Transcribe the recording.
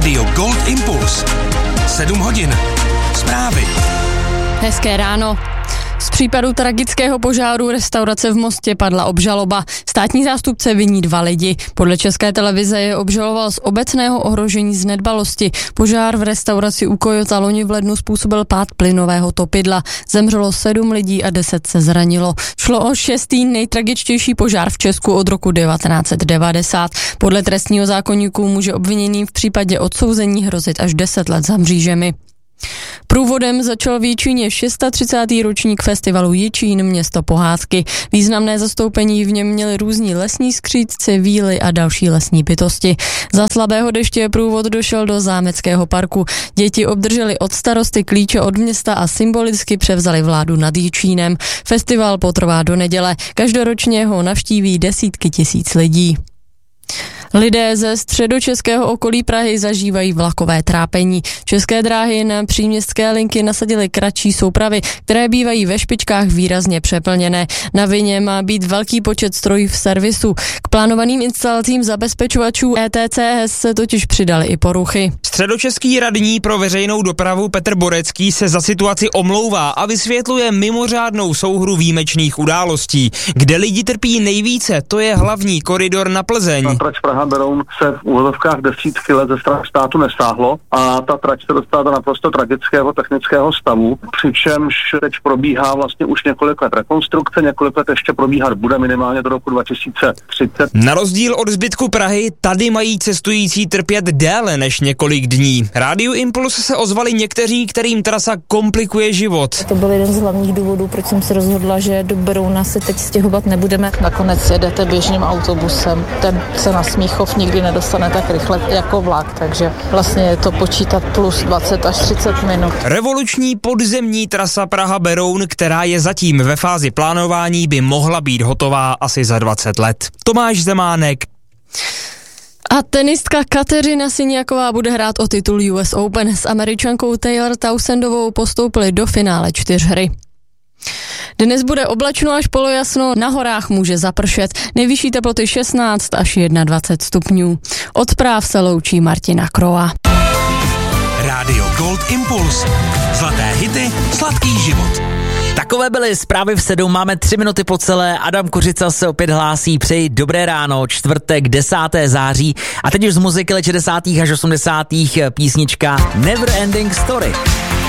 Rádio Gold Impuls. 7 hodin. Zprávy. Hezké ráno. Z případu tragického požáru restaurace v Mostě padla obžaloba. Státní zástupce viní 2 lidi. Podle České televize je obžaloval z obecného ohrožení z nedbalosti. Požár v restauraci u Kojota loni v lednu způsobil pád plynového topidla. Zemřelo 7 lidí a 10 se zranilo. Šlo o 6. nejtragičtější požár v Česku od roku 1990. Podle trestního zákoníku může obviněný v případě odsouzení hrozit až 10 let za mřížemi. Průvodem začal v Jičíně 630. ročník festivalu Jičín město pohádky. Významné zastoupení v něm měli různí lesní skřídci, víly a další lesní bytosti. Za slabého deště průvod došel do Zámeckého parku. Děti obdrželi od starosty klíče od města a symbolicky převzali vládu nad Jičínem. Festival potrvá do neděle. Každoročně ho navštíví desítky tisíc lidí. Lidé ze středočeského okolí Prahy zažívají vlakové trápení. České dráhy na příměstské linky nasadily kratší soupravy, které bývají ve špičkách výrazně přeplněné. Na vině má být velký počet strojů v servisu. K plánovaným instalacím zabezpečovačů ETCS se totiž přidaly i poruchy. Středočeský radní pro veřejnou dopravu Petr Borecký se za situaci omlouvá a vysvětluje mimořádnou souhru výjimečných událostí. Kde lidi trpí nejvíce, to je hlavní koridor na Plzeň. Trať Praha-Beroun se v úvodovkách desítky let ze strany státu nestáhlo a ta trať se dostala do naprosto tragického technického stavu, přičemž teď probíhá vlastně už několik let rekonstrukce, několik let ještě probíhat bude minimálně do roku 2030. Na rozdíl od zbytku Prahy, tady mají cestující trpět déle než několik dní. Rádiu Impuls se ozvali někteří, kterým trasa komplikuje život. To byl jeden z hlavních důvodů, proč jsem se rozhodla, že do Berouna se teď stěhovat nebudeme. Nakonec jedete běžným autobusem. Ten se na Smíchov nikdy nedostane tak rychle jako vlak, takže vlastně je to počítat plus 20 až 30 minut. Revoluční podzemní trasa Praha-Beroun, která je zatím ve fázi plánování, by mohla být hotová asi za 20 let. Tomáš Zemánek. A tenistka Kateřina Siniaková bude hrát o titul US Open. S Američankou Taylor Townsendovou postoupili do finále 4hry. Dnes bude oblačno až polojasno, na horách může zapršet, nejvyšší teploty 16 až 21 stupňů. Od zpráv se loučí Martina Kroa. Rádio Gold Impuls. Zlaté hity, sladký život. Takové byly zprávy v 7, máme 3 minuty po celé, Adam Kořica se opět hlásí, přeji dobré ráno, čtvrtek 10. září a teď už z muziky let 60. až 80. písnička Never Ending Story.